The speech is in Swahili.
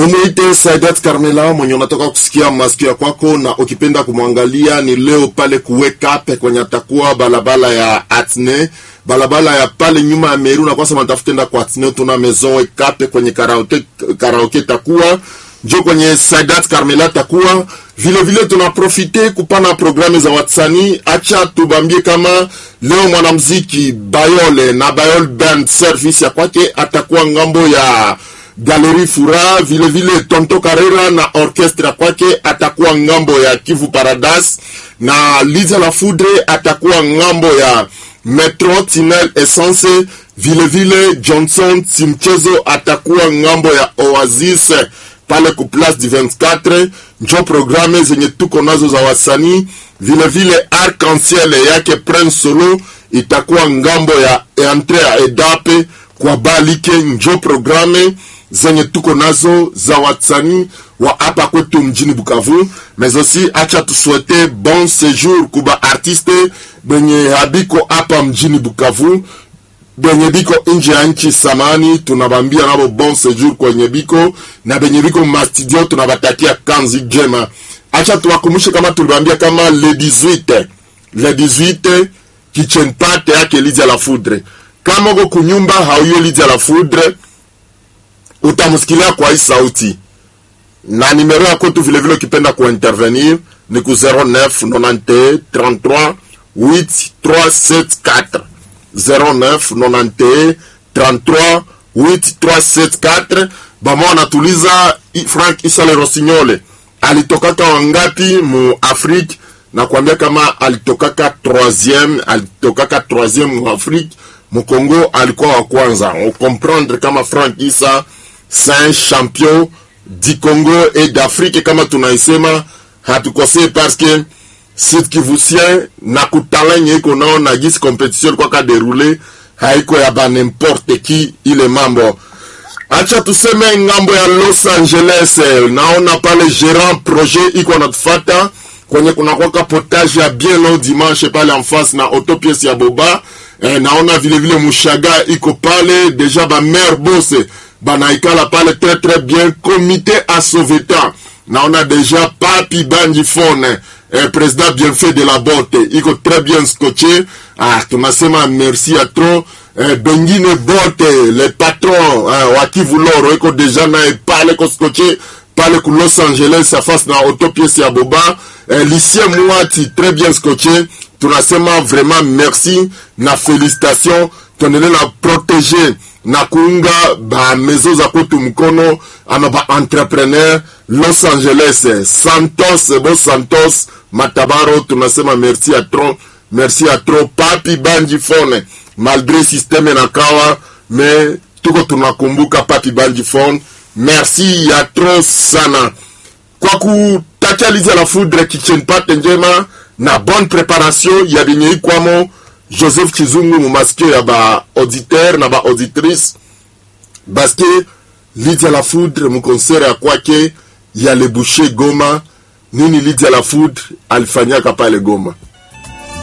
Tumuite Saidat Carmela mwenye unatoka kusikia masikio kwako, na ukipenda kumwangalia ni leo pale kuweka kwenye atakuwa balabala ya Atne, balabala ya pale nyuma ya Meru, na kwa sababu natafutenda kwa Atne tuna maison ekape kwenye karaoke takuwa njo kwenye Saidat Carmela takuwa vile tunaprofite kupana programu za watsani. Acha tubambie kama leo mwanamuziki Bayole na Bayole Band Service ya kwake atakuwa ngambo ya Galerie Fura, vile Tonto Carrera na orchestra kwake atakuwa ngambo ya Kivu Paradise, na Liza La Foudre atakuwa ngambo ya Metro Tunnel Essence, vile Johnson Simchezo atakuwa ngambo ya Oasis pale ku Place du 24. Njo programe zenye tuko nazo za wasanii. Vile Arc-en-Ciel yake Prince Solo itakuwa ngambo ya Entrée Edape kwa Balike. Njo programe zenye tuko nazo za wasanii wa hapa kwetu mjini Bukavu. Mais aussi acha tuswete bon séjour kuba artiste benye habiko hapa mjini Bukavu, benye biko nje ya nchi samani, tunabambia nabo bon séjour kwenye biko, na benye biko ma studio tunabatakia kanzi jema. Acha tuwakumbushe kama tulibambia kama le 18 kitchen party yake Lidia La Foudre. Kama uko kunyumba hauyo Lidia La Foudre, utamusikilia kwa hii sauti. Na numero yako tu vile ukipenda kuintervenir ni ku 09 91 33 8374 09 91 33 8374. Bama anatuliza Frank Isale Rossignol alitokaka wangapi mu Afrique, na kuambia kama alitokaka 3e mu Afrique. Mu Congo alikuwa wa kwanza. On comprendre kama Frank Isa c'est un champion du Congo et d'Afrique, kama tunaisema hatukosei, parce que Sud Kivusien na kutalanya iko nao na gisi competition kwa ka dérouler haiko ya ba n'importe qui ile mambo. Acha tuseme ngambo ya Los Angeles, naona pale gérant projet iko anatufata kwenye kuna kwa potage ya bien long dimanche pale en face na autopièce ya Boba. Naona vile Mushaga iko pale deja, ba maire boss banaikala pale très bien, comité à sauvetant. Naona deja Papi Bandifone, président bienfait de la botte, iko très bien scotché. Tunasema merci à trop. Bengine botte, le patron wa Kivu Loro iko deja na pale ko scotché pale ku Los Angeles à face na autopièce ya Boba. Lucien Mouati très bien scotché. Tunasema vraiment merci na félicitations, tonele na protéger na kuunga ba mezo za kwetu mkono ama ba entrepreneur Los Angeles Santos Matabaro. Tunasema merci à trop Papi Bandifone, malgré système na kawa, mais tuko tunakumbuka Papi Bandifone. Merci ya trop sana kwa kutakia Lidia La Foudre kitchen party njema na bonne préparation ya binye kwamo Joseph Chizungu mu maskio ya ba auditeur na ba auditrice, parce que Lidia La Foudre mu concert ya kwake ya Le Boucher Goma, nini Lidia La Foudre alifanyaka pale Goma.